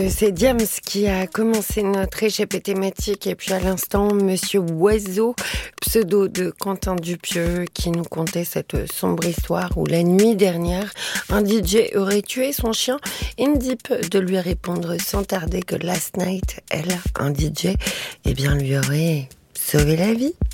C'est Diams qui a commencé notre échappée thématique et puis à l'instant, Monsieur Oiseau, pseudo de Quentin Dupieux, qui nous contait cette sombre histoire où la nuit dernière, un DJ aurait tué son chien. Indip de lui répondre sans tarder que last night, elle, un DJ, lui aurait sauvé la vie.